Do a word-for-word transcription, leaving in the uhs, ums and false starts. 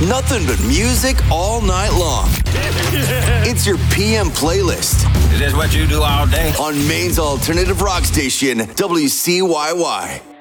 Nothing but music all night long. It's your P M playlist. Is this what you do all day? On Maine's alternative rock station, W C Y Y.